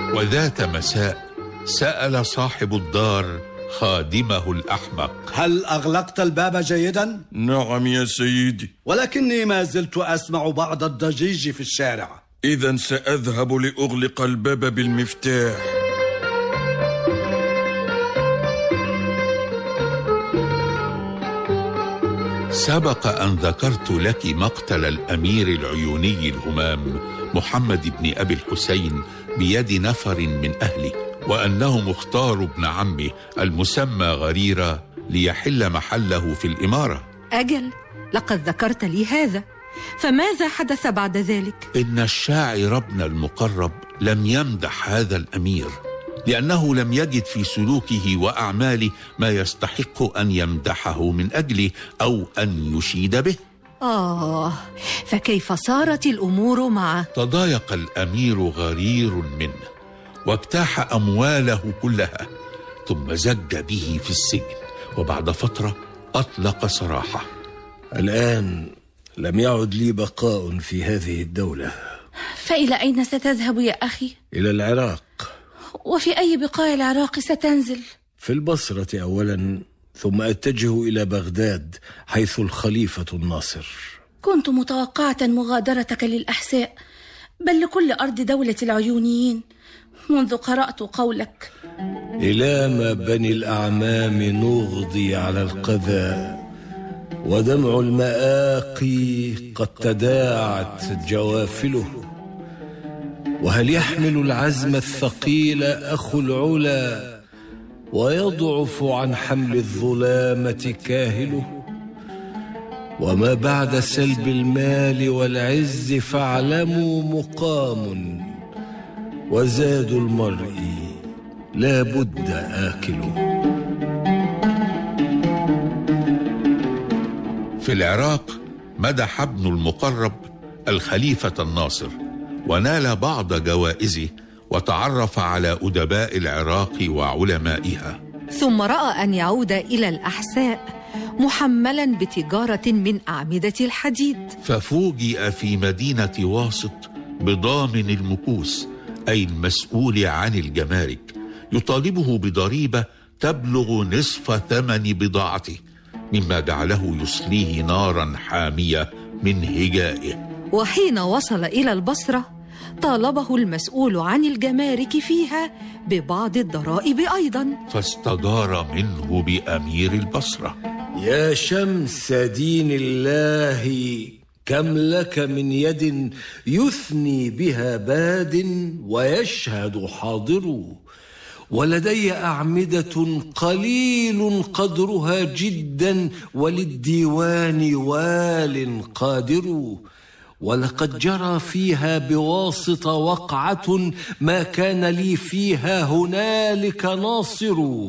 وذات مساء سأل صاحب الدار خادمه الأحمق: هل أغلقت الباب جيدا؟ نعم يا سيدي، ولكني ما زلت أسمع بعض الضجيج في الشارع. إذن سأذهب لأغلق الباب بالمفتاح. سبق أن ذكرت لك مقتل الأمير العيوني الهمام محمد بن أبي الحسين بيد نفر من أهله، وأنهم اختاروا ابن عمه المسمى غريرة ليحل محله في الإمارة. أجل، لقد ذكرت لي هذا، فماذا حدث بعد ذلك؟ إن الشاعر ابن المقرب لم يمدح هذا الأمير، لأنه لم يجد في سلوكه وأعماله ما يستحق أن يمدحه من أجله أو أن يشيد به. فكيف صارت الأمور معه؟ تضايق الأمير غرير منه واجتاح أمواله كلها، ثم زج به في السجن، وبعد فترة أطلق سراحه. الآن لم يعد لي بقاء في هذه الدولة. فإلى أين ستذهب يا أخي؟ إلى العراق. وفي أي بقاع العراق ستنزل؟ في البصرة أولا، ثم أتجه إلى بغداد حيث الخليفة الناصر. كنت متوقعة مغادرتك للأحساء، بل لكل أرض دولة العيونيين، منذ قرأت قولك: إلى ما بني الأعمام نغضي على القذى، ودمع المآقي قد تداعت جوافله. وهل يحمل العزم الثقيل أخو العلا، ويضعف عن حمل الظلامة كاهله؟ وما بعد سلب المال والعز فاعلموا مقام، وزاد المرء لا بد آكله. في العراق مدح ابن المقرب الخليفة الناصر، ونال بعض جوائزه، وتعرف على أدباء العراق وعلمائها. ثم رأى أن يعود إلى الأحساء محملا بتجارة من أعمدة الحديد، ففوجئ في مدينة واسط بضامن المكوس، أي المسؤول عن الجمارك، يطالبه بضريبة تبلغ نصف ثمن بضاعته، مما جعله يصليه نارا حامية من هجائه. وحين وصل إلى البصرة طالبه المسؤول عن الجمارك فيها ببعض الضرائب أيضا، فاستجار منه بأمير البصرة: يا شمس دين الله، كم لك من يد يثني بها باد ويشهد حاضر، ولدي أعمدة قليل قدرها جدا، وللديوان وال قادر، ولقد جرى فيها بواسط وقعة ما كان لي فيها هنالك ناصر،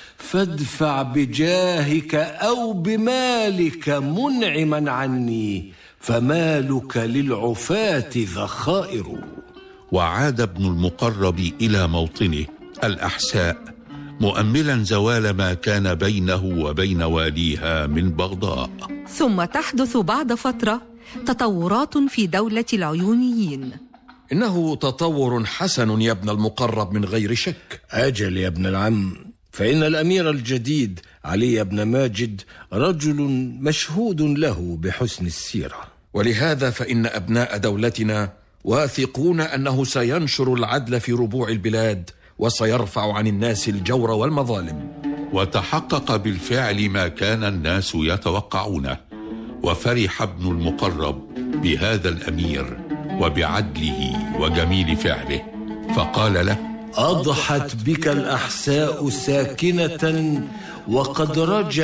فادفع بجاهك أو بمالك منعما عني، فمالك للعفاة ذخائر. وعاد ابن المقرب إلى موطنه الأحساء، مؤملا زوال ما كان بينه وبين واليها من بغضاء. ثم تحدث بعد فترة تطورات في دولة العيونيين. إنه تطور حسن يا ابن المقرب من غير شك. أجل يا ابن العم، فإن الأمير الجديد علي بن ماجد رجل مشهود له بحسن السيرة، ولهذا فإن أبناء دولتنا واثقون أنه سينشر العدل في ربوع البلاد، وسيرفع عن الناس الجور والمظالم. وتحقق بالفعل ما كان الناس يتوقعونه، وفرح ابن المقرب بهذا الأمير وبعدله وجميل فعله، فقال له: أضحت بك الأحساء ساكنة، وقد رجع